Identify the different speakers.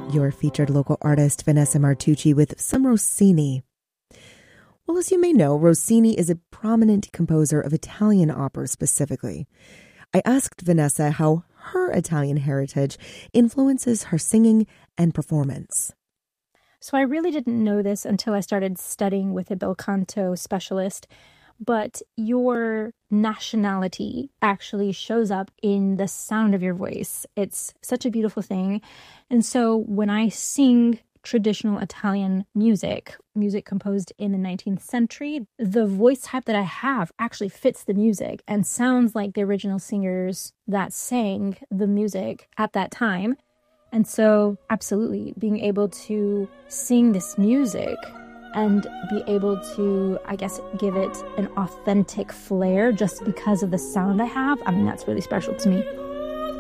Speaker 1: your featured local artist, Vanessa Martucci, with some Rossini. Well, as you may know, Rossini is a prominent composer of Italian opera specifically. I asked Vanessa how her Italian heritage influences her singing and performance.
Speaker 2: So I really didn't know this until I started studying with a bel canto specialist, but your nationality actually shows up in the sound of your voice. It's such a beautiful thing. And so when I sing traditional Italian music composed in the 19th century, the voice type that I have actually fits the music and sounds like the original singers that sang the music at that time. And so, absolutely, being able to sing this music and be able to, I guess, give it an authentic flair just because of the sound I have, I mean, that's really special to me.